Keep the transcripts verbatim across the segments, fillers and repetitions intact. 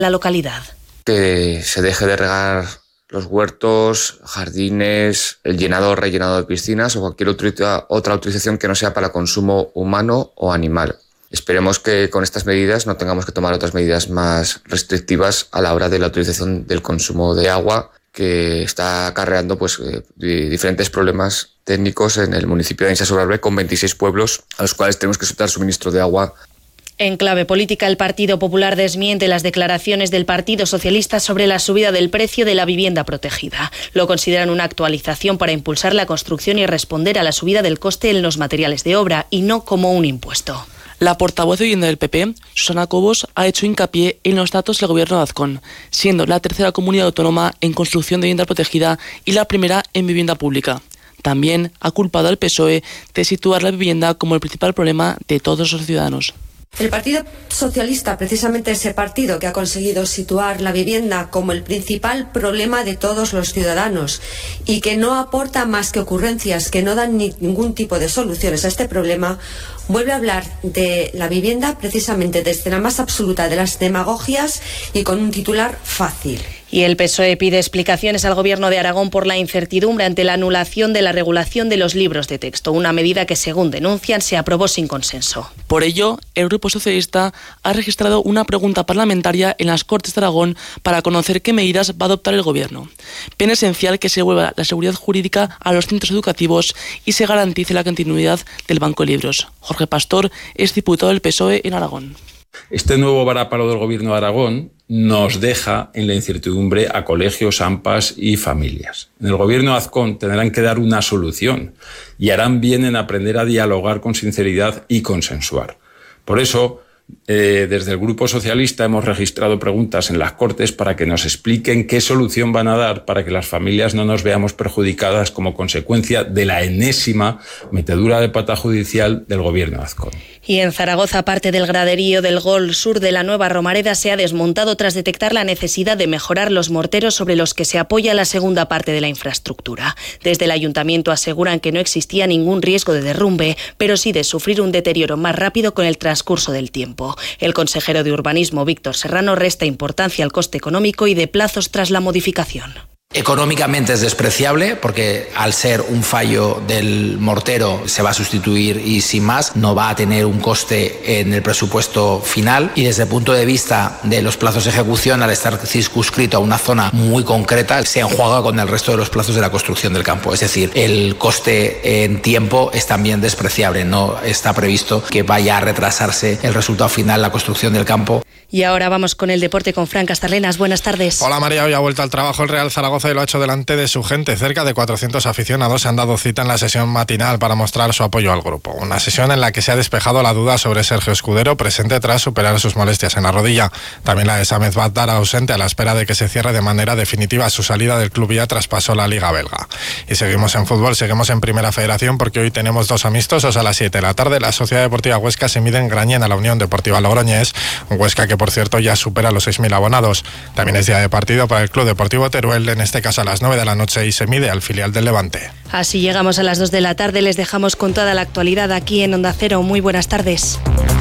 la localidad. Que se deje de regar los huertos, jardines, el llenado o rellenado de piscinas o cualquier otra, otra utilización que no sea para consumo humano o animal. Esperemos que con estas medidas no tengamos que tomar otras medidas más restrictivas a la hora de la utilización del consumo de agua, que está acarreando pues, eh, diferentes problemas técnicos en el municipio de Insá-sobre-Arbe, con veintiséis pueblos a los cuales tenemos que soltar suministro de agua. En clave política, el Partido Popular desmiente las declaraciones del Partido Socialista sobre la subida del precio de la vivienda protegida. Lo consideran una actualización para impulsar la construcción y responder a la subida del coste en los materiales de obra y no como un impuesto. La portavoz de Vivienda del P P, Susana Cobos, ha hecho hincapié en los datos del Gobierno de Azcón, siendo la tercera comunidad autónoma en construcción de vivienda protegida y la primera en vivienda pública. También ha culpado al P S O E de situar la vivienda como el principal problema de todos los ciudadanos. El Partido Socialista, precisamente ese partido que ha conseguido situar la vivienda como el principal problema de todos los ciudadanos y que no aporta más que ocurrencias, que no dan ni, ningún tipo de soluciones a este problema, vuelve a hablar de la vivienda precisamente desde la más absoluta de las demagogias y con un titular fácil. Y el P S O E pide explicaciones al Gobierno de Aragón por la incertidumbre ante la anulación de la regulación de los libros de texto, una medida que, según denuncian, se aprobó sin consenso. Por ello, el Grupo Socialista ha registrado una pregunta parlamentaria en las Cortes de Aragón para conocer qué medidas va a adoptar el Gobierno. Bien esencial que se vuelva la seguridad jurídica a los centros educativos y se garantice la continuidad del Banco de Libros. Jorge Pastor es diputado del P S O E en Aragón. Este nuevo varapalo del Gobierno de Aragón nos deja en la incertidumbre a colegios, A M P As y familias. En el Gobierno de Azcón tendrán que dar una solución y harán bien en aprender a dialogar con sinceridad y consensuar. Por eso, eh, desde el Grupo Socialista hemos registrado preguntas en las Cortes para que nos expliquen qué solución van a dar para que las familias no nos veamos perjudicadas como consecuencia de la enésima metedura de pata judicial del Gobierno de Azcón. Y en Zaragoza, parte del graderío del Gol Sur de la Nueva Romareda se ha desmontado tras detectar la necesidad de mejorar los morteros sobre los que se apoya la segunda parte de la infraestructura. Desde el ayuntamiento aseguran que no existía ningún riesgo de derrumbe, pero sí de sufrir un deterioro más rápido con el transcurso del tiempo. El consejero de Urbanismo, Víctor Serrano, resta importancia al coste económico y de plazos tras la modificación. Económicamente es despreciable porque al ser un fallo del mortero se va a sustituir y sin más no va a tener un coste en el presupuesto final, y desde el punto de vista de los plazos de ejecución, al estar circunscrito a una zona muy concreta, se enjuaga con el resto de los plazos de la construcción del campo. Es decir, el coste en tiempo es también despreciable, no está previsto que vaya a retrasarse el resultado final, la construcción del campo. Y ahora vamos con el deporte con Fran Castarlenas. Buenas tardes. Hola María, hoy ha vuelto al trabajo el Real Zaragoza y lo ha hecho delante de su gente. Cerca de cuatrocientos aficionados se han dado cita en la sesión matinal para mostrar su apoyo al grupo. Una sesión en la que se ha despejado la duda sobre Sergio Escudero, presente tras superar sus molestias en la rodilla. También la de Samet Badar, ausente a la espera de que se cierre de manera definitiva su salida del club y ya traspasó la Liga Belga. Y seguimos en fútbol, seguimos en Primera Federación porque hoy tenemos dos amistosos a las siete de la tarde. La Sociedad Deportiva Huesca se mide en Grañén a la Unión Deportiva Logroñés, un Huesca que por cierto ya supera los seis mil abonados. También es día de partido para el Club Deportivo Teruel, en este caso a las nueve de la noche, y se mide al filial del Levante. Así llegamos a las dos de la tarde, les dejamos con toda la actualidad aquí en Onda Cero. Muy buenas tardes.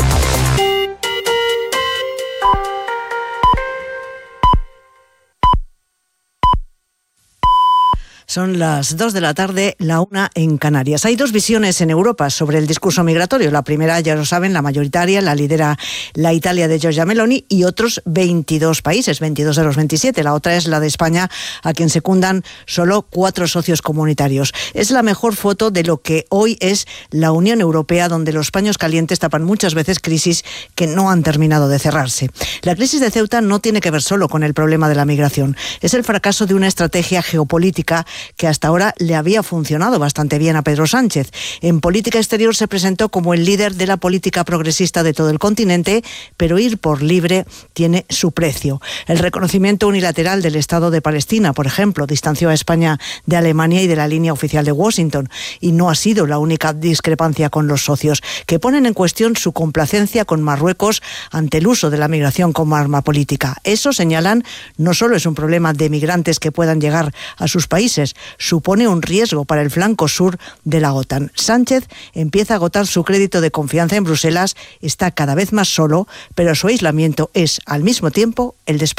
Son las dos de la tarde, la una en Canarias. Hay dos visiones en Europa sobre el discurso migratorio. La primera, ya lo saben, la mayoritaria, la lidera la Italia de Giorgia Meloni y otros veintidós países, veintidós de los veintisiete. La otra es la de España, a quien secundan solo cuatro socios comunitarios. Es la mejor foto de lo que hoy es la Unión Europea, donde los paños calientes tapan muchas veces crisis que no han terminado de cerrarse. La crisis de Ceuta no tiene que ver solo con el problema de la migración. Es el fracaso de una estrategia geopolítica que hasta ahora le había funcionado bastante bien a Pedro Sánchez. En política exterior se presentó como el líder de la política progresista de todo el continente, pero ir por libre tiene su precio. El reconocimiento unilateral del Estado de Palestina, por ejemplo, distanció a España de Alemania y de la línea oficial de Washington, y no ha sido la única discrepancia con los socios, que ponen en cuestión su complacencia con Marruecos ante el uso de la migración como arma política. Eso, señalan, no solo es un problema de migrantes que puedan llegar a sus países, sanciones supone un riesgo para el flanco sur de la OTAN. Sánchez empieza a agotar su crédito de confianza en Bruselas, está cada vez más solo, pero su aislamiento es al mismo tiempo el de España.